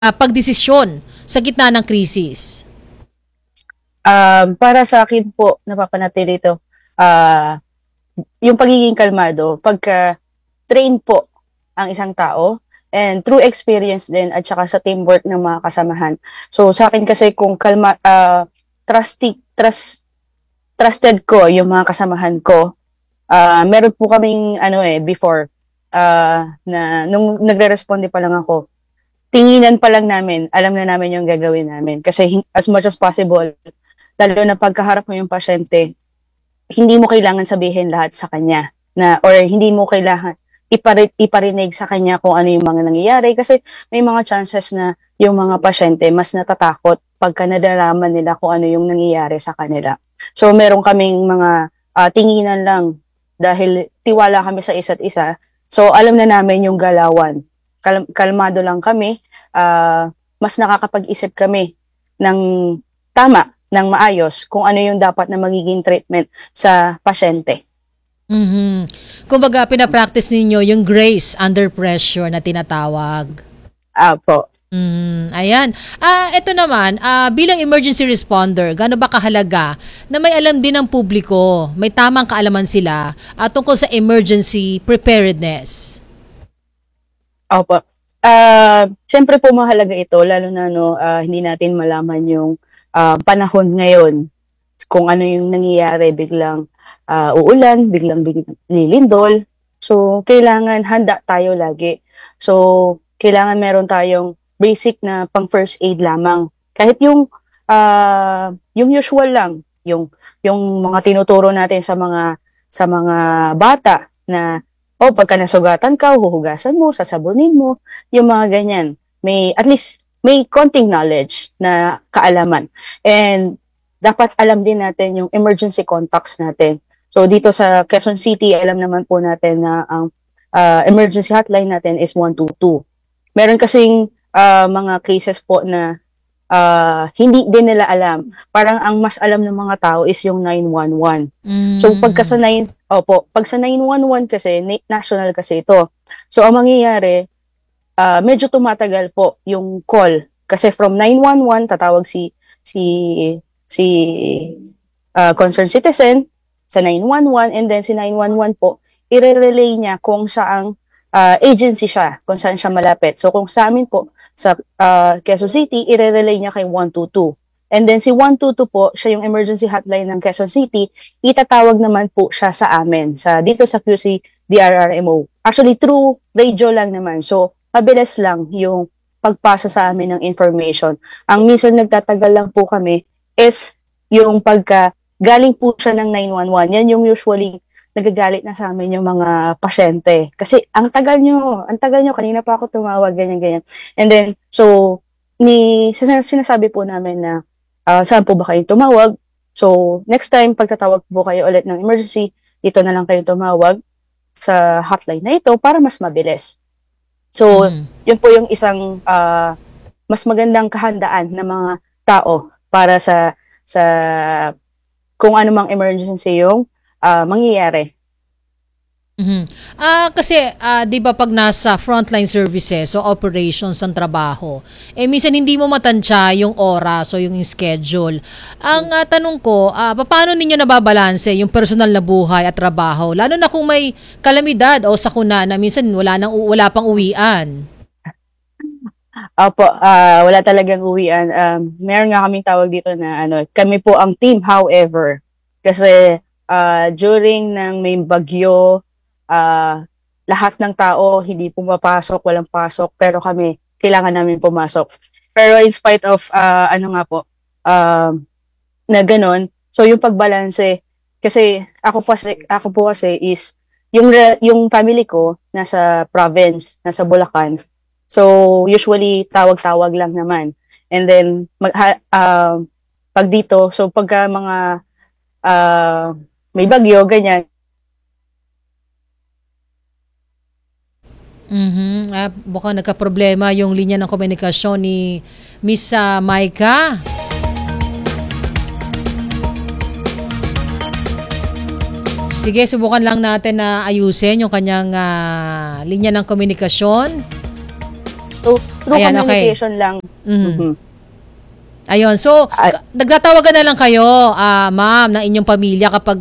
pagdesisyon sa gitna ng krisis? Para sa akin po, napapanatili ito, ah, yung pagiging kalmado, pagka-train po ang isang tao, and through experience din at saka sa teamwork ng mga kasamahan. So sa akin kasi kung trusted ko yung mga kasamahan ko, meron po kaming before, na nung nagre-responde pa lang ako, tinginan pa lang namin, alam na namin yung gagawin namin. Kasi as much as possible, lalo na pagkaharap mo yung pasyente, hindi mo kailangan sabihin lahat sa kanya na, or hindi mo kailangan iparinig sa kanya kung ano yung mga nangyayari, kasi may mga chances na yung mga pasyente mas natatakot pagka nadalaman nila kung ano yung nangyayari sa kanila. So meron kaming mga tinginan lang dahil tiwala kami sa isa't isa. So alam na namin yung galawan. Kalmado lang kami, mas nakakapag-isip kami ng tama, ng maayos kung ano yung dapat na magiging treatment sa pasyente. Mhm. Kumbaga, pinapractice ninyo yung grace under pressure na tinatawag. Apo. Ayan. Ito naman, bilang emergency responder, gaano ba kahalaga na may alam din ng publiko, may tamang kaalaman sila tungkol sa emergency preparedness? Opo. Siyempre po mahalaga ito, lalo na hindi natin malaman yung panahon ngayon, kung ano yung nangyayari, biglang uulan, biglang lilindol. So, kailangan handa tayo lagi. So, kailangan meron tayong basic na pang first aid lamang. Kahit yung usual lang, yung mga tinuturo natin sa mga bata na, pagka nasugatan ka, huhugasan mo, sasabunin mo, yung mga ganyan. At least may konting knowledge na kaalaman. And dapat alam din natin yung emergency contacts natin. So dito sa Quezon City, alam naman po natin na ang emergency hotline natin is 122. Meron kasing mga cases po na hindi din nila alam. Parang ang mas alam ng mga tao is yung 911. So pag sa 911 kasi, national kasi ito. So ang mangyayari, medyo tumatagal po yung call. Kasi from 911, tatawag si concerned citizen sa 911, and then si 911 po, i-relay niya kung saang agency siya, kung saan siya malapit. So kung sa amin po, sa Quezon City, i-relay niya kay 122. And then si 122 po, siya yung emergency hotline ng Quezon City, itatawag naman po siya sa amin, dito sa QC DRRMO. Actually, through radio lang naman. So, mabilis lang yung pagpasa sa amin ng information. Ang minsan nagtatagal lang po kami is yung pagka galing po siya ng 911. Yan yung usually nagagalit na sa amin yung mga pasyente. Kasi ang tagal nyo, kanina pa ako tumawag, ganyan. And then, so, sinasabi po namin na, saan po ba kayo tumawag? So, next time, pagtatawag po kayo ulit ng emergency, dito na lang kayo tumawag sa hotline na ito para mas mabilis. So, yun po yung isang mas magandang kahandaan ng mga tao para sa kung ano mang emergency yung mangyayari. Kasi 'di ba pag nasa frontline services o operations ang trabaho, minsan hindi mo matansya yung oras o yung schedule. Ang tanong ko, paano ninyo nababalanse yung personal na buhay at trabaho, lalo na kung may kalamidad o sakuna na minsan wala pang uwian? Opo, wala talagang uwian. Meron nga kaming tawag dito na kami po ang team, however. Kasi during ng may bagyo, lahat ng tao hindi pumapasok, walang pasok, pero kami, kailangan namin pumasok. Pero in spite of, na ganon, so yung pagbalanse, kasi ako po kasi is, yung family ko, nasa province, nasa Bulacan. So, usually, tawag-tawag lang naman. And then, pag dito, so pagka mga may bagyo, ganyan. Mukhang nagka-problema yung linya ng komunikasyon ni Miss Maika. Sige, subukan lang natin na ayusin yung kanyang linya ng komunikasyon. So, through Ayan, okay. communication lang. Mhm. Mhm. Ayun. So, At nagtatawagan na lang kayo, ma'am, ng inyong pamilya kapag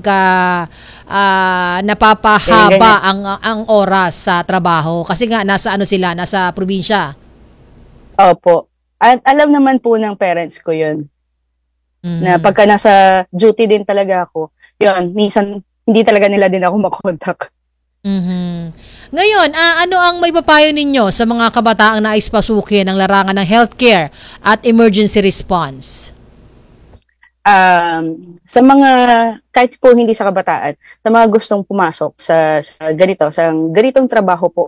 napapahaba ganyan. ang oras sa trabaho. Kasi nga, nasa ano sila, nasa probinsya. Opo. At alam naman po ng parents ko yun, na Mhm. pagka nasa duty din talaga ako, yun, minsan hindi talaga nila din ako makontak. Mhm. Ngayon, ano ang may papayo ninyo sa mga kabataang nais pasukin ang larangan ng healthcare at emergency response? Sa mga, kahit po hindi sa kabataan, sa mga gustong pumasok sa ganitong trabaho po,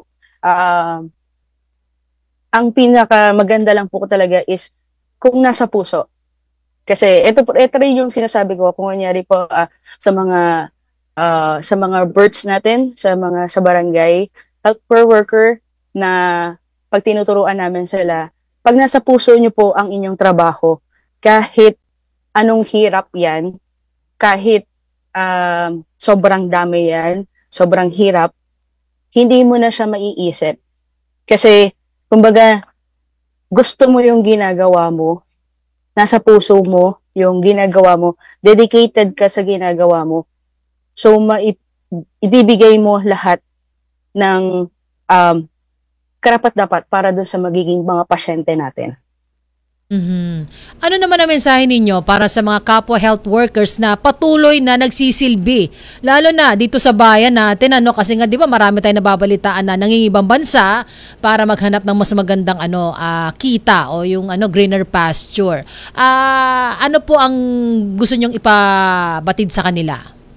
ang pinaka maganda lang po talaga is kung nasa puso. Kasi ito rin yung sinasabi ko kung kunyari po sa mga sa mga births natin, sa barangay, healthcare worker na pag tinuturuan namin sila, pag nasa puso niyo po ang inyong trabaho, kahit anong hirap yan, kahit sobrang dami yan, sobrang hirap, hindi mo na siya maiisip. Kasi, kumbaga, gusto mo yung ginagawa mo, nasa puso mo yung ginagawa mo, dedicated ka sa ginagawa mo, so ibibigay mo lahat ng um, karapat-dapat para dun sa magiging mga pasyente natin. Mhm. Ano naman ang mensahe ninyo para sa mga kapwa health workers na patuloy na nagsisilbi? Lalo na dito sa bayan natin, kasi nga 'di ba marami tayong nababalitaan na nangingibang bansa para maghanap ng mas magandang kita o yung greener pasture. Ano po ang gusto nyong ipabatid sa kanila?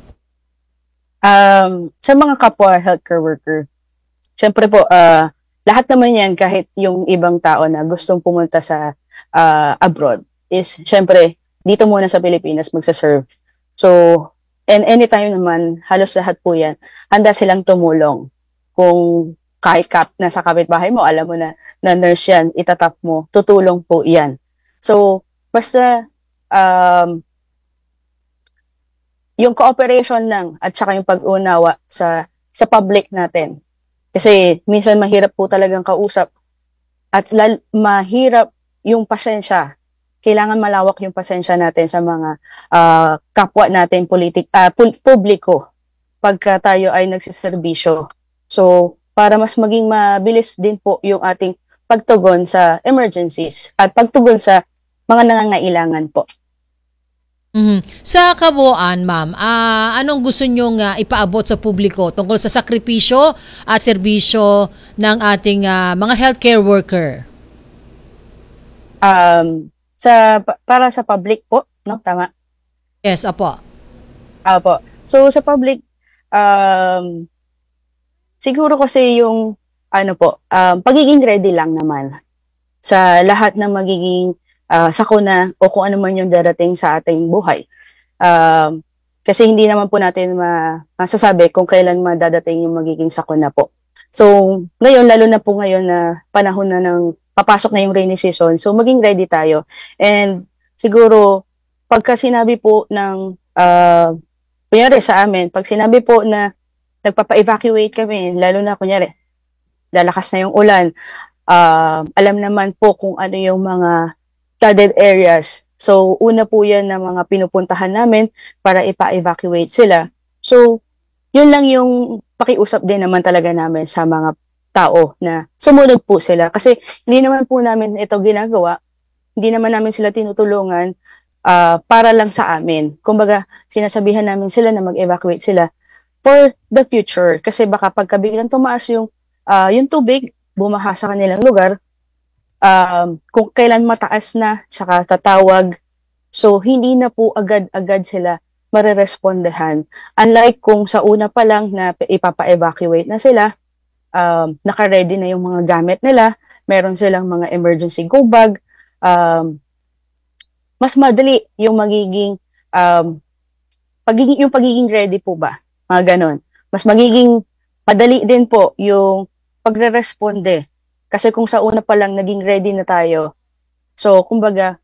Sa mga kapwa healthcare worker, syempre po, lahat naman yan, kahit yung ibang tao na gustong pumunta sa abroad, is syempre, dito muna sa Pilipinas magsaserve. So, and anytime naman, halos lahat po yan, handa silang tumulong. Kung kahit nasa kapitbahay mo, alam mo na nurse yan, itatap mo, tutulong po yan. So, basta yung cooperation lang at saka yung pag-unawa sa public natin. Kasi minsan mahirap po talagang kausap at mahirap yung pasensya. Kailangan malawak yung pasensya natin sa mga kapwa natin publiko pagka tayo ay nagsiservisyo. So, para mas maging mabilis din po yung ating pagtugon sa emergencies at pagtugon sa mga nangangailangan po. Mhm. Sa kabuuan, ma'am, anong gusto nyong ipaabot sa publiko tungkol sa sakripisyo at serbisyo ng ating mga healthcare worker? Para sa public po, no? Tama. Yes, apo. Apo. So sa public, um, siguro kasi yung ano po, pagiging ready lang naman sa lahat ng magiging sakuna o kung ano man yung darating sa ating buhay. Um, Kasi hindi naman po natin masasabi kung kailan madadating yung magiging sakuna po. So, ngayon, lalo na po ngayon na panahon na ng papasok na yung rainy season, so maging ready tayo. And siguro, pagka sinabi po ng, kunyari sa amin, pag sinabi po na nagpapa-evacuate kami, lalo na kunyari, lalakas na yung ulan, alam naman po kung ano yung mga flooded areas. So, una po yan ng mga pinupuntahan namin para ipa-evacuate sila. So, yun lang yung pakiusap din naman talaga namin sa mga tao na sumunod po sila. Kasi hindi naman po namin ito ginagawa, hindi naman namin sila tinutulungan para lang sa amin. Kumbaga, sinasabihan namin sila na mag-evacuate sila for the future. Kasi baka pagka biglang tumaas yung tubig, bumaha sa kanilang lugar, kung kailan mataas na, tsaka tatawag. So, hindi na po agad-agad sila marerespondehan. Unlike kung sa una pa lang na ipapa-evacuate na sila, naka-ready na yung mga gamit nila, meron silang mga emergency go bag, mas madali yung yung pagiging ready po ba? Mga ganon. Mas magiging madali din po yung pagre-responde. Kasi kung sa una pa lang naging ready na tayo, so kumbaga,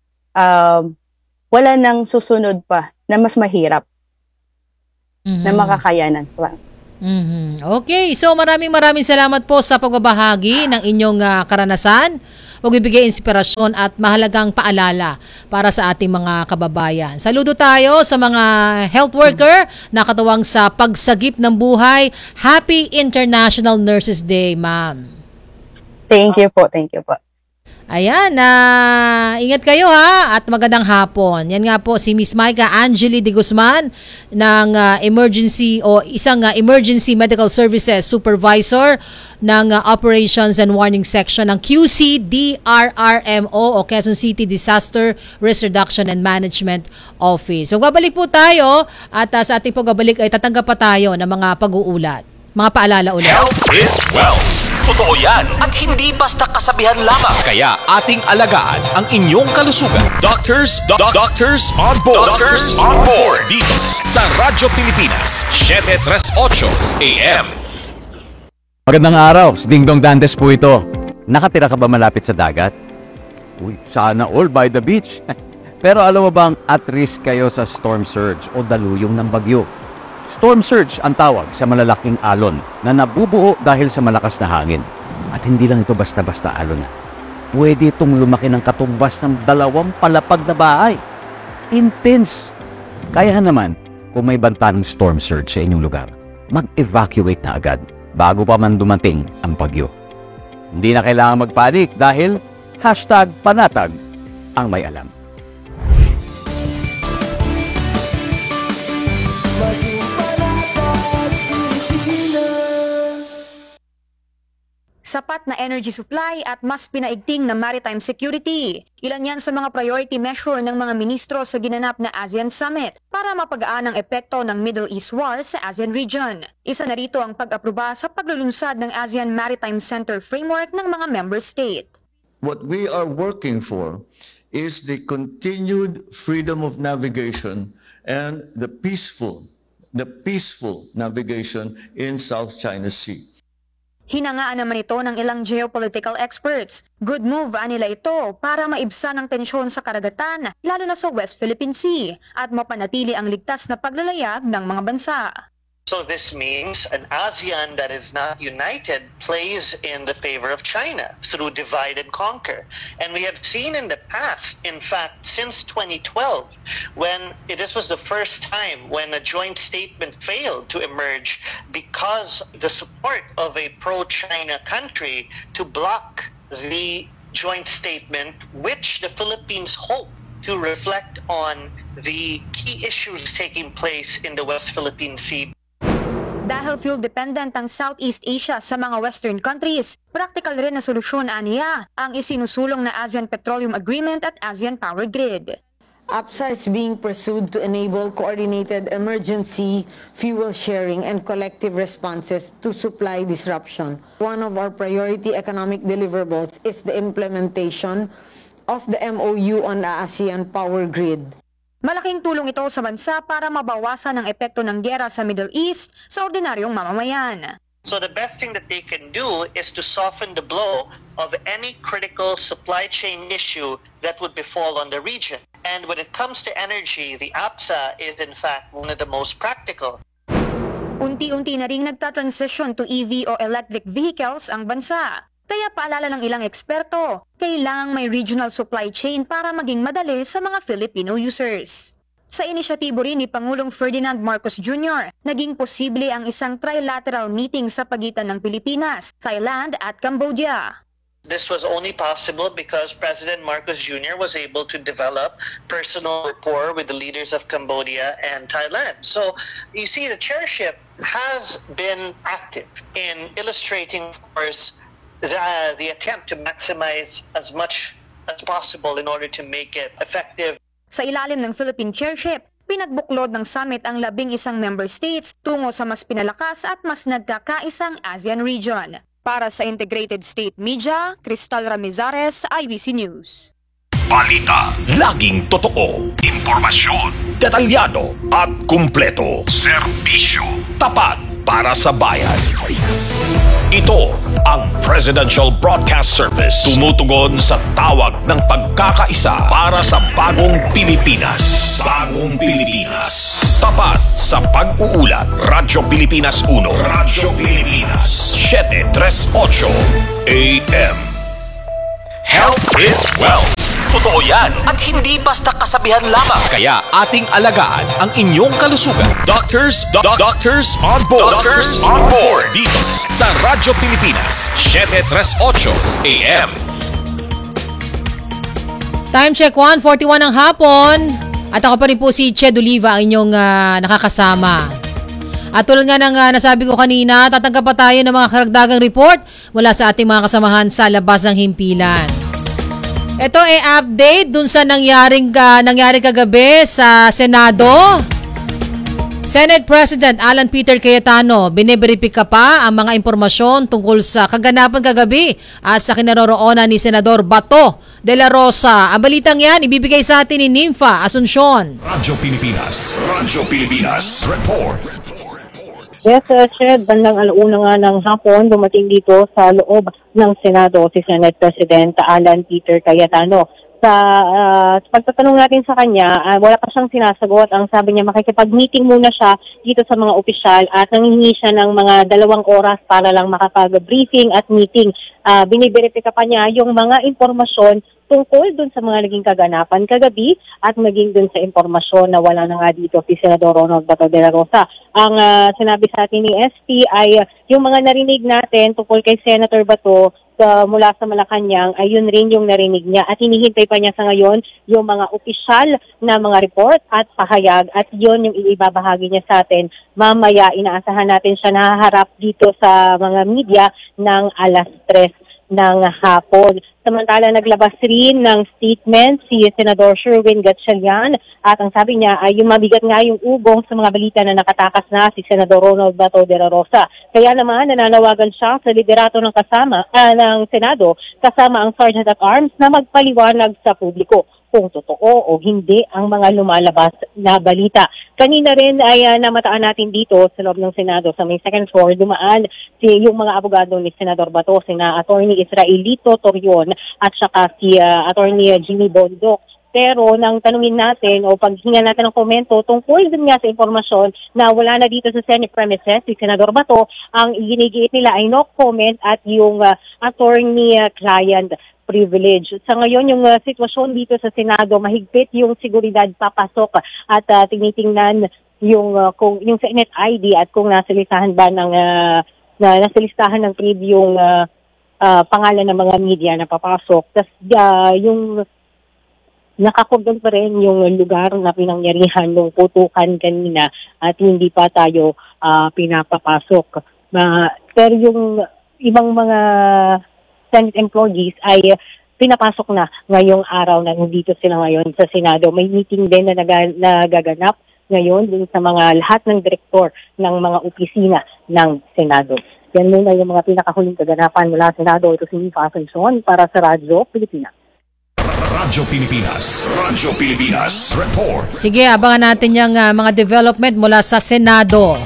wala nang susunod pa na mas mahirap na Mhm. makakayanan pa. Mhm. Okay, so maraming salamat po sa pagbabahagi ng inyong karanasan, pagbibigay inspirasyon at mahalagang paalala para sa ating mga kababayan. Saludo tayo sa mga health worker na katuwang sa pagsagip ng buhay. Happy International Nurses Day, ma'am. Thank you po. Ayan, ingat kayo at magandang hapon. Yan nga po si Miss Micah Angeli de Guzman ng isang Emergency Medical Services Supervisor ng Operations and Warning Section ng QCDRRMO o Quezon City Disaster Risk Reduction and Management Office. So babalik po tayo at sa ating pagbabalik ay tatanggap pa tayo ng mga pag-uulat. Mga paalala ulit. Health is wealth. Totoo yan at hindi basta kasabihan lamang. Kaya ating alagaan ang inyong kalusugan. Doctors on board. Doctors on board. Dito sa Radyo Pilipinas, 738 AM. Magandang araw, si Ding Dong Dantes po ito. Nakatira ka ba malapit sa dagat? Uy, sana all by the beach. Pero alam mo bang at risk kayo sa storm surge o daluyong ng bagyo? Storm surge ang tawag sa malalaking alon na nabubuo dahil sa malakas na hangin. At hindi lang ito basta-basta alon na. Pwede itong lumaki ng katumbas ng 2 palapag na bahay. Intense! Kaya naman, kung may banta ng storm surge sa inyong lugar, mag-evacuate na agad bago pa man dumating ang bagyo. Hindi na kailangan magpanik dahil #panatag ang may alam. Sapat na energy supply at mas pinaigting na maritime security. Ilan yan sa mga priority measure ng mga ministro sa ginanap na ASEAN Summit para mapagaan ang epekto ng Middle East War sa ASEAN region. Isa na rito ang pag-aproba sa paglulunsad ng ASEAN Maritime Center Framework ng mga member state. What we are working for is the continued freedom of navigation and the peaceful navigation in South China Sea. Hinangaan naman ito ng ilang geopolitical experts. Good move nila ito para maibsan ang tensyon sa karagatan, lalo na sa West Philippine Sea, at mapanatili ang ligtas na paglalayag ng mga bansa. So this means an ASEAN that is not united plays in the favor of China through divide and conquer. And we have seen in the past, in fact, since 2012, when this was the first time when a joint statement failed to emerge because the support of a pro-China country to block the joint statement, which the Philippines hope to reflect on the key issues taking place in the West Philippine Sea. Dahil fuel-dependent ang Southeast Asia sa mga Western countries, practical rin na solusyon aniya ang isinusulong na ASEAN Petroleum Agreement at ASEAN Power Grid. APSA is being pursued to enable coordinated emergency fuel sharing and collective responses to supply disruption. One of our priority economic deliverables is the implementation of the MOU on the ASEAN Power Grid. Malaking tulong ito sa bansa para mabawasan ang epekto ng giyera sa Middle East sa ordinaryong mamamayan. So the best thing that they can do is to soften the blow of any critical supply chain issue that would befall on the region. And when it comes to energy, the APSA is in fact one of the most practical. Unti-unti na ring nagta-transition to EV o electric vehicles ang bansa. Kaya paalala ng ilang eksperto, kailangang may regional supply chain para maging madali sa mga Filipino users. Sa inisyatibo rin ni Pangulong Ferdinand Marcos Jr., naging posible ang isang trilateral meeting sa pagitan ng Pilipinas, Thailand at Cambodia. This was only possible because President Marcos Jr. was able to develop personal rapport with the leaders of Cambodia and Thailand. So you see, the chairship has been active in illustrating, of course, the attempt to maximize as much as possible in order to make it effective. Sa ilalim ng Philippine chairship, pinagbuklod ng summit ang 11 member states tungo sa mas pinalakas at mas nagkakaisang ASEAN region. Para sa Integrated State Media, Cristal Ramizares, IBC News. Balita, laging totoo. Impormasyon, detalyado at kumpleto. Serbisyo, tapat para sa bayan. Ito ang Presidential Broadcast Service. Tumutugon sa tawag ng pagkakaisa para sa bagong Pilipinas. Bagong Pilipinas. Tapat sa pag-uulat. Radyo Pilipinas 1. Radyo Pilipinas 738 AM. Health is wealth. Totoo yan at hindi basta kasabihan lamang. Kaya ating alagaan ang inyong kalusugan. Doctors on board. Doctors on board. Dito sa Radyo Pilipinas 738 AM. Time check 1:41 ng hapon. At ako pa rin po si Ched Oliva, ang inyong nakakasama. At tulad nga ng nasabi ko kanina, tatanggap pa tayo ng mga karagdagang report mula sa ating mga kasamahan sa labas ng himpilan. Ito ay update dun sa nangyari kagabi sa Senado. Senate President Alan Peter Cayetano, biniberipika pa ang mga impormasyon tungkol sa kaganapan kagabi at sa kinaroroonan ni Senador Bato de la Rosa. Ang balitang yan, ibibigay sa atin ni Nympha Asuncion. Radyo Pilipinas Report. Yes, Ched, bandang alauna nga ng hapon, dumating dito sa loob ng Senado si Senate President Alan Peter Cayetano. Sa pagtatanong natin sa kanya, wala pa siyang sinasagot. Ang sabi niya, makikipag-meeting muna siya dito sa mga opisyal at nangingi siya ng mga 2 oras para lang makapag-briefing at meeting. Biniberipika pa niya yung mga impormasyon tungkol dun sa mga naging kaganapan kagabi at maging dun sa impormasyon na wala na nga dito si Senador Ronald Bato de la Rosa. Ang sinabi sa atin ni SP ay yung mga narinig natin tungkol kay Senator Bato mula sa Malacanang ay yun rin yung narinig niya at hinihintay pa niya sa ngayon yung mga opisyal na mga report at pahayag at yun yung ibabahagi niya sa atin. Mamaya inaasahan natin siya nahaharap dito sa mga media ng 3:00 ng hapon. Samantala, naglabas rin ng statement si Senador Sherwin Gatchalian at ang sabi niya ay yung mabigat nga yung ugong sa mga balita na nakatakas na si Senador Ronald Bato de la Rosa. Kaya naman, nananawagan siya sa liderato ng ng Senado kasama ang Sergeant at Arms na magpaliwanag sa publiko kung totoo o hindi ang mga lumalabas na balita. Kanina rin ay namataan natin dito sa loob ng Senado sa may second floor, dumaan yung mga abogado ni Senador Bato, sina Attorney Israelito Torion at saka si Attorney Jimmy Bondok. Pero nang tanungin natin o paghinga natin ng komento tungkol din nga sa impormasyon na wala na dito sa Senate premises si Senador Bato, ang ginigiit nila ay no comment at yung attorney-client privilege. Sa ngayon, yung sitwasyon dito sa Senado, mahigpit yung seguridad papasok at tinitingnan yung Senate ID at kung nasa listahan ba nasa listahan ng PRID yung pangalan ng mga media na papasok. Tapos yung nakakordon pa rin yung lugar na pinangyarihan ng putukan kanina at hindi pa tayo pinapapasok. Pero yung ibang mga Senate employees ay pinapasok na ngayong araw na nandito sila ngayon sa Senado. May meeting din na nagaganap ngayon din sa mga lahat ng direktor ng mga opisina ng Senado. Yan muna yung mga pinakahuling kaganapan mula sa Senado. Ito si Nympha Asuncion para sa Radyo Pilipinas. Radyo Pilipinas Report. Sige, abangan natin yung mga development mula sa Senado.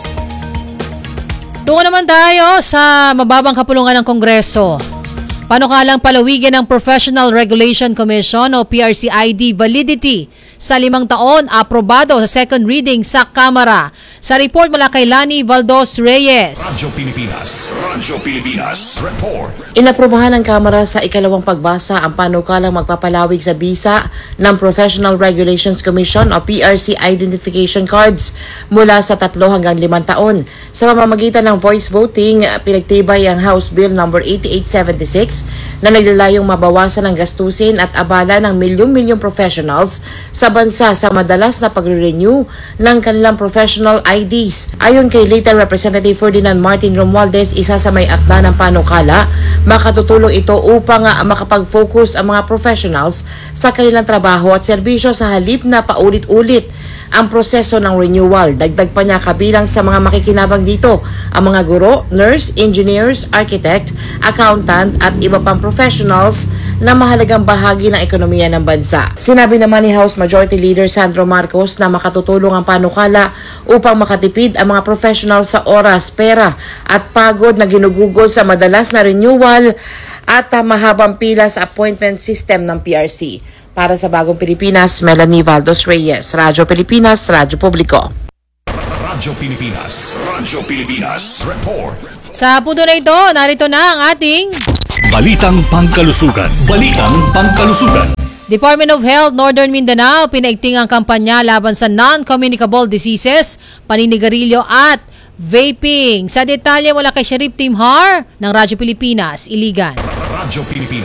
Tungo naman tayo sa mababang kapulungan ng Kongreso. Panukalang palawigan ng Professional Regulation Commission o PRCID validity sa 5 taon, aprobado sa second reading sa Kamara. Sa report mula kay Lani Valdos Reyes. Radyo Pilipinas Report. Inaprobahan ng Kamara sa ikalawang pagbasa ang panukalang magpapalawig sa bisa ng Professional Regulations Commission o PRC identification cards mula sa 3 hanggang 5 taon. Sa pamamagitan ng voice voting, pinagtibay ang House Bill No. 8876 na naglalayong mabawasan ang gastusin at abala ng milyong-milyong professionals sa bansa sa madalas na pagre-renew ng kanilang professional IDs. Ayon kay Leyte Representative Ferdinand Martin Romualdez, isa sa may akda ng panukala, makatutulong ito upang makapag-focus ang mga professionals sa kanilang trabaho at serbisyo sa halip na paulit-ulit ang proseso ng renewal. Dagdag pa niya, kabilang sa mga makikinabang dito ang mga guro, nurse, engineers, architect, accountant at iba pang professionals na mahalagang bahagi ng ekonomiya ng bansa. Sinabi naman ni House Majority Leader Sandro Marcos na makatutulong ang panukala upang makatipid ang mga professional sa oras, pera at pagod na ginugugol sa madalas na renewal at mahabang pila sa appointment system ng PRC. Para sa Bagong Pilipinas, Melanie Valdos Reyes, Radyo Pilipinas, Radyo Publiko. Radyo Pilipinas Report. Sa punto na ito, narito na ang ating Balitang Pangkalusugan. Department of Health Northern Mindanao pinaigting ang kampanya laban sa non-communicable diseases, paninigarilyo at vaping. Sa detalye mula kay Sheriff Tim Har ng Radyo Pilipinas, Iligan. Radyo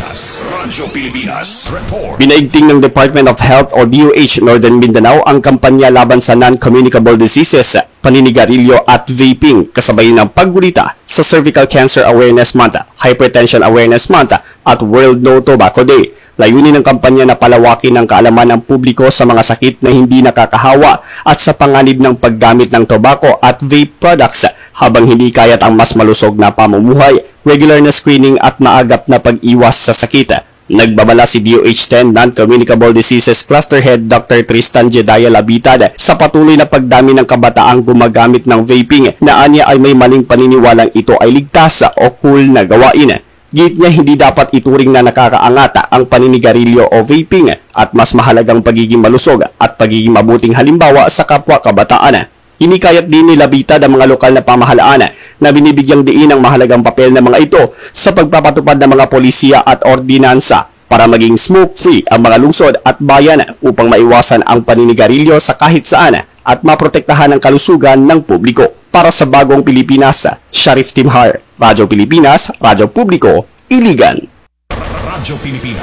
Pilipinas Report. Binaigting ng Department of Health o DOH Northern Mindanao ang kampanya laban sa non-communicable diseases, paninigarilyo at vaping kasabay ng paggulita sa Cervical Cancer Awareness Month, Hypertension Awareness Month at World No Tobacco Day. Layunin ng kampanya na palawakin ang kaalaman ng publiko sa mga sakit na hindi nakakahawa at sa panganib ng paggamit ng tobacco at vape products habang hindi kaya't ang mas malusog na pamumuhay, regular na screening at maagap na pag-iwas sa sakit. Nagbabala si DOH-10 Non-Communicable Diseases Cluster Head Dr. Tristan Jedaya Labitad sa patuloy na pagdami ng kabataang gumagamit ng vaping na anya ay may maling paniniwalang ito ay ligtas o cool na gawain. Git niya hindi dapat ituring na nakakaangat ang paninigarilyo o vaping at mas mahalagang pagiging malusog at pagiging mabuting halimbawa sa kapwa kabataan. Hinikayat din ni Labitad ang mga lokal na pamahalaan na binibigyang diin ang mahalagang papel ng mga ito sa pagpapatupad ng mga polisiya at ordinansa para maging smoke-free ang mga lungsod at bayan upang maiwasan ang paninigarilyo sa kahit saan at maprotektahan ang kalusugan ng publiko. Para sa Bagong Pilipinas, Sheriff Tim Har, Radyo Pilipinas, Radyo Publiko, Iligan. Radyo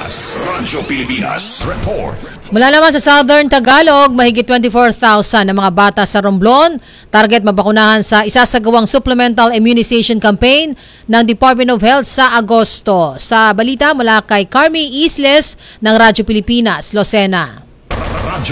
Pilipinas Report. Mula naman sa Southern Tagalog, mahigit 24,000 na mga bata sa Romblon target mabakunahan sa isasagawang supplemental immunization campaign ng Department of Health sa Agosto. Sa balita mula kay Carmi Isles ng Radyo Pilipinas, Lucena. Radyo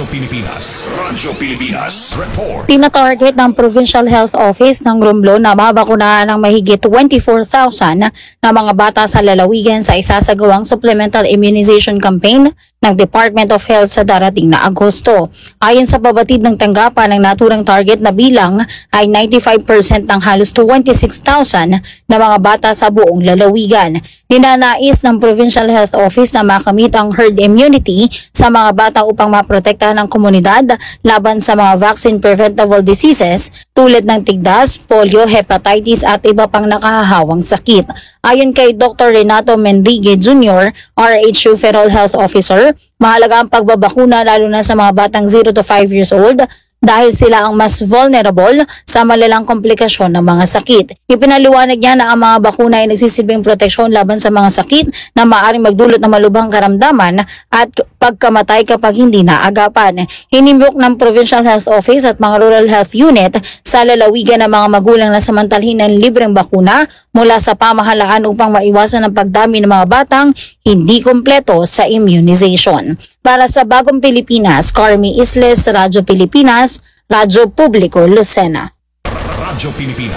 Pilipinas Report. Tinatarget ng Provincial Health Office ng Romblon na mabakunahan ng mahigit 24,000 na mga bata sa lalawigan sa isasagawang supplemental immunization campaign ng Department of Health sa darating na Agosto. Ayon sa pabatid ng tanggapan, ng naturang target na bilang ay 95% ng halos 26,000 na mga bata sa buong lalawigan. Ninanais ng Provincial Health Office na makamit ang herd immunity sa mga bata upang maprotektahan ang komunidad laban sa mga vaccine-preventable diseases tulad ng tigdas, polio, hepatitis at iba pang nakahahawang sakit. Ayon kay Dr. Renato Menrique Jr., RHU Federal Health Officer, mahalaga ang pagbabakuna lalo na sa mga batang 0 to 5 years old dahil sila ang mas vulnerable sa malalang komplikasyon ng mga sakit. Ipinaliwanag niya na ang mga bakuna ay nagsisilbing proteksyon laban sa mga sakit na maaaring magdulot ng malubhang karamdaman at pagkamatay kapag hindi naagapan. Hinimok ng Provincial Health Office at mga Rural Health Unit sa lalawigan ng mga magulang na samantalhin ng libreng bakuna mula sa pamahalaan upang maiwasan ang pagdami ng mga batang hindi kompleto sa immunization. Para sa Bagong Pilipinas, Carmi Isles, Radyo Pilipinas, Radyo Publiko, Lucena. Radyo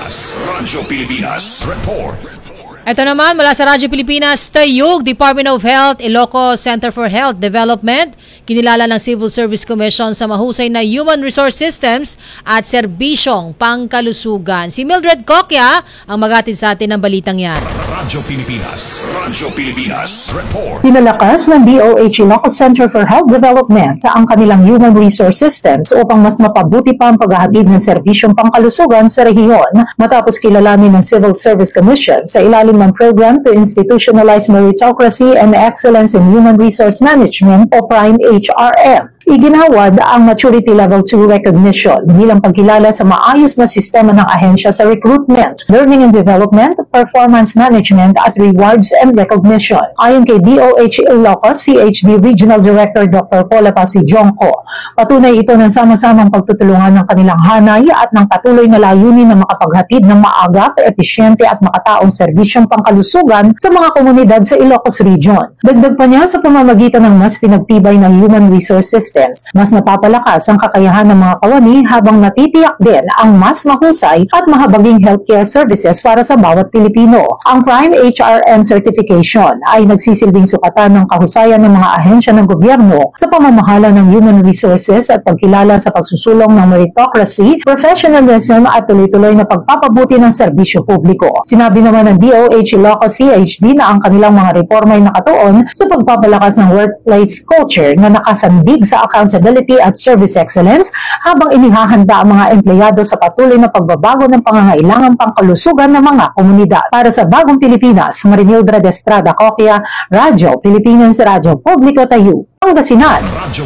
Pilipinas Report. Ito naman mula sa Radyo Pilipinas, Tayug, Department of Health, Ilocos Center for Health Development, kinilala ng Civil Service Commission sa mahusay na human resource systems at serbisyong pangkalusugan. Si Mildred Cocchia ang maghatid sa atin ng balitang yan. Radyo Pilipinas Report. Pinalakas ng DOH Ilocos Center for Health Development ang kanilang human resource systems upang mas mapabuti pa ang paghahatid ng serbisyong pangkalusugan sa rehiyon matapos kilalanin ng Civil Service Commission sa ilalim ng Program to Institutionalize Meritocracy and Excellence in Human Resource Management o PRIME-HRM. Iginawad ang Maturity Level 2 recognition bilang pagkilala sa maayos na sistema ng ahensya sa recruitment, learning and development, performance management at rewards and recognition. Ayon kay DOH Ilocos CHD Regional Director Dr. Paula Pasidionco, patunay ito ng sama-samang pagtutulungan ng kanilang hanay at ng patuloy na layunin na makapaghatid ng maagap, episyente at makataong serbisyong pangkalusugan sa mga komunidad sa Ilocos Region. Dagdag pa niya sa pamamagitan ng mas pinagtibay na human resource system systems. Mas napapalakas ang kakayahan ng mga kawani habang natitiyak din ang mas mahusay at mahabaging healthcare services para sa bawat Pilipino. Ang Prime HRM Certification ay nagsisilbing sukatan ng kahusayan ng mga ahensya ng gobyerno sa pamamahala ng human resources at pagkilala sa pagsusulong ng meritocracy, professionalism at tuloy-tuloy na pagpapabuti ng serbisyo publiko. Sinabi naman ng DOH Ilocos CHD na ang kanilang mga reforma ay nakatuon sa pagpapalakas ng workplace culture na nakasandig sa accountability at service excellence habang inihahanda ang mga empleyado sa patuloy na pagbabago ng pangangailangan pangkalusugan ng mga komunidad. Para sa Bagong Pilipinas, Marinildra de Estrada Coquia, Radyo Pilipinas, Radyo Publiko Tayo, Pangasinan. Radyo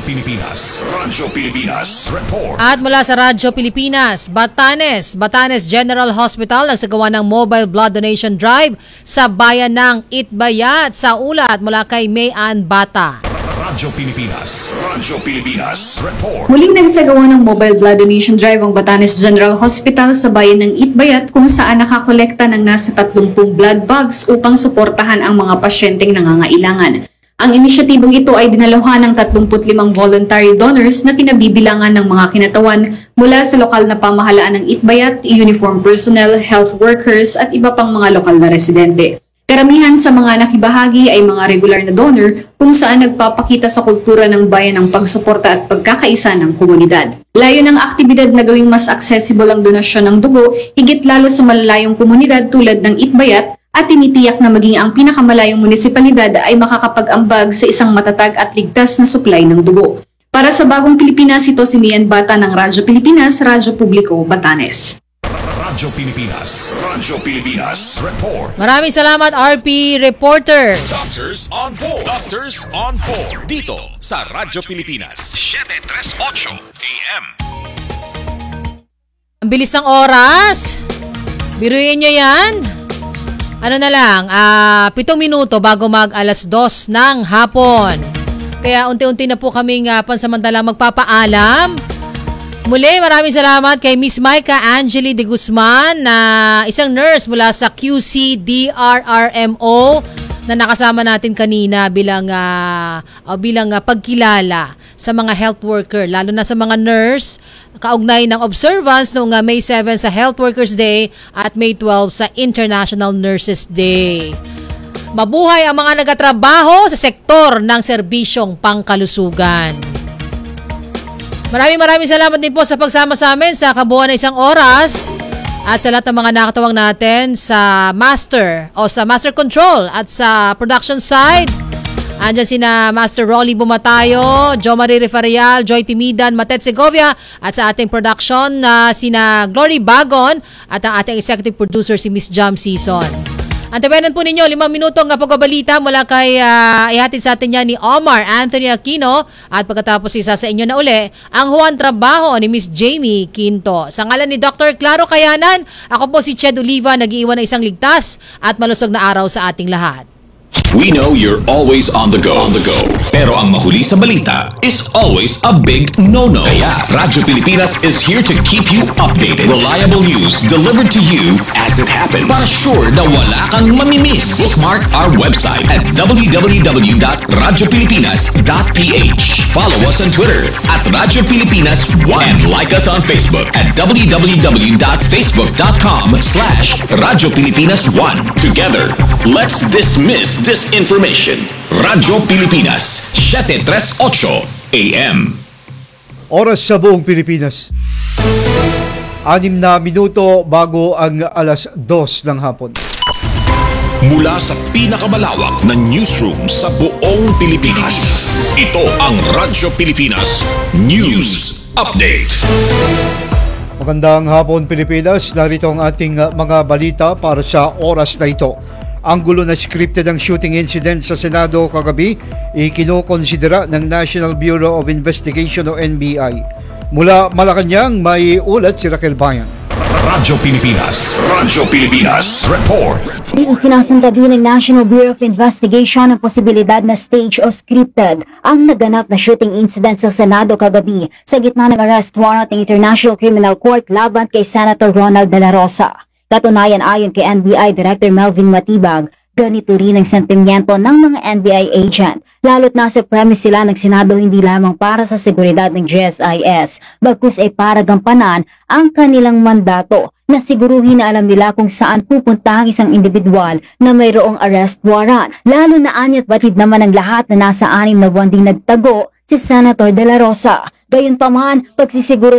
Pilipinas Report. At mula sa Radyo Pilipinas, Batanes General Hospital nagsagawa ng mobile blood donation drive sa bayan ng Itbayat. Sa ulat mula kay Mayan Bata. Radyo Pilipinas Report. Muling nagsagawa ng mobile blood donation drive ang Batanes General Hospital sa bayan ng Itbayat kung saan nakakolekta ng nasa 30 blood bags upang suportahan ang mga pasyenteng nangangailangan. Ang inisyatibong ito ay dinaluhan ng 35 voluntary donors na kinabibilangan ng mga kinatawan mula sa lokal na pamahalaan ng Itbayat, uniform personnel, health workers at iba pang mga lokal na residente. Karamihan sa mga nakibahagi ay mga regular na donor kung saan nagpapakita sa kultura ng bayan ng pagsuporta at pagkakaisa ng komunidad. Layo ng aktibidad na gawing mas accessible ang donasyon ng dugo, higit lalo sa malalayong komunidad tulad ng Itbayat, at tinitiyak na maging ang pinakamalayong munisipalidad ay makakapag-ambag sa isang matatag at ligtas na supply ng dugo. Para sa Bagong Pilipinas, ito si Mian Bata ng Radyo Pilipinas, Radyo Publiko, Batanes. Radyo Pilipinas Report. Maraming salamat RP Reporters. Doctors on board. Dito sa Radyo Pilipinas 738 AM. Ang bilis ng oras. Biruin nyo yan. Ano na lang, 7 minuto bago mag 2:00 ng hapon. Kaya unti-unti na po kaming pansamantalang magpapaalam. Muli, maraming salamat kay Miss Maika Angeli de Guzman na isang nurse mula sa QCDRRMO na nakasama natin kanina bilang pagkilala sa mga health worker, lalo na sa mga nurse, kaugnay ng observance noong May 7 sa Health Workers Day at May 12 sa International Nurses Day. Mabuhay ang mga nagatrabaho sa sektor ng serbisyong pangkalusugan. Maraming salamat din po sa pagsama sa amin sa kabuuan ng isang oras at sa lahat ng mga nakatawang natin sa master control at sa production side. Andyan sina Master Rolly Bumatayo, Jo Marie Refarial, Joy Timidan, Matet Segovia at sa ating production sina Glory Bagon at ang ating executive producer si Miss Jam Season. Antabayanan po ninyo 5 minutong pagbabalita mula kay ihatid sa atin yan ni Omar Anthony Aquino at pagkatapos isa sa inyo na uli ang Juan Trabaho ni Miss Jamie Quinto. Sa ngalan ni Dr. Claro Kayanan, ako po si Ched Oliva, nag-iwan ng isang ligtas at malusog na araw sa ating lahat. We know you're always on the go. Pero ang mahuli sa balita is always a big no-no. Kaya Radyo Pilipinas is here to keep you updated. Reliable news delivered to you as it happens. Para sure na wala kang mamimiss. Bookmark our website at www.radiopilipinas.ph. Follow us on Twitter at Radyo Pilipinas 1 and like us on Facebook at www.facebook.com/Radyo Pilipinas 1. Together, let's dismiss disinformation. Radyo Pilipinas 738 AM. Oras sa buong Pilipinas. 6 na minuto bago ang 2:00 ng hapon. Mula sa pinakamalawak na newsroom sa buong Pilipinas. Ito ang Radyo Pilipinas News Update. Magandang hapon Pilipinas, narito ang ating mga balita para sa oras na ito. Ang gulo na scripted ang shooting incident sa Senado kagabi, ikinokonsidera ng National Bureau of Investigation o NBI. Mula Malacanang, may ulat si Raquel Bayan. Radyo Pilipinas Report. Dito sinasantabi ng National Bureau of Investigation ang posibilidad na stage o scripted ang naganap na shooting incident sa Senado kagabi sa gitna ng arrest warrant ng International Criminal Court laban kay Senator Ronald De La Rosa. Katunayan ayon kay NBI Director Melvin Matibag, Ganito rin ang sentimiento ng mga NBI agent, lalo't nasa premise sila ng Senado hindi lamang para sa seguridad ng GSIS, bagkus ay para gampanan ang kanilang mandato na siguruhin na alam nila kung saan pupunta ang isang individual na mayroong arrest warrant. Lalo na anyat batid naman ang lahat na nasa 6 na buwan ding nagtago si Senator De La Rosa. Gayunpaman, pagsisiguro